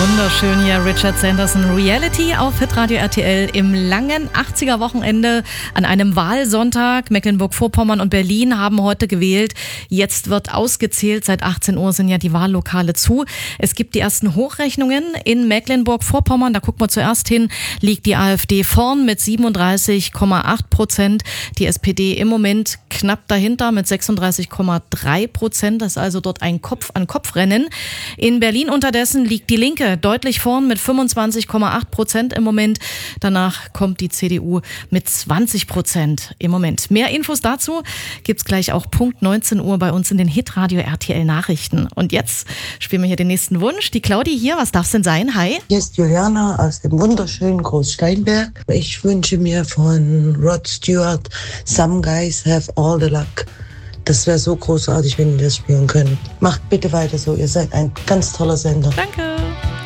Wunderschön hier, Richard Sanderson, Reality auf Hitradio RTL im langen 80er-Wochenende an einem Wahlsonntag. Mecklenburg-Vorpommern und Berlin haben heute gewählt. Jetzt wird ausgezählt. Seit 18 Uhr sind ja die Wahllokale zu. Es gibt die ersten Hochrechnungen in Mecklenburg-Vorpommern. Da gucken wir zuerst hin. Liegt die AfD vorn mit 37,8%. Die SPD im Moment knapp dahinter mit 36,3%. Das ist also dort ein Kopf-an-Kopf-Rennen. In Berlin unterdessen liegt die Linke deutlich vorn mit 25,8% im Moment. Danach kommt die CDU mit 20% im Moment. Mehr Infos dazu gibt's gleich auch Punkt 19 Uhr bei uns in den Hitradio RTL Nachrichten. Und jetzt spielen wir hier den nächsten Wunsch. Die Claudi hier, was darf's denn sein? Hi. Hier ist Juliana aus dem wunderschönen Großsteinberg. Ich wünsche mir von Rod Stewart Some Guys Have All the Luck. Das wäre so großartig, wenn ihr das spielen könnt. Macht bitte weiter so, ihr seid ein ganz toller Sender. Danke.